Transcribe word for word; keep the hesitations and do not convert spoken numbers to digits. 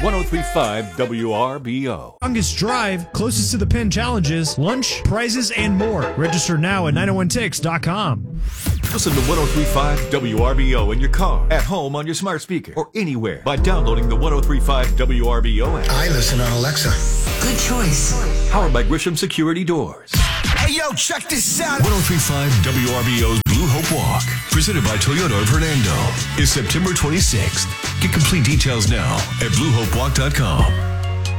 one oh three point five W R B O. Longest drive, closest to the pin challenges, lunch, prizes, and more. Register now at nine oh one ticks dot com. Listen to one oh three point five W R B O in your car, at home on your smart speaker, or anywhere by downloading the one oh three point five W R B O app. I listen on Alexa. Good choice. Powered by Grisham Security Doors. Hey, yo, check this out. one oh three point five W R B O's Blue Hope Walk, presented by Toyota of Hernando, is September twenty-sixth. Get complete details now at blue hope walk dot com.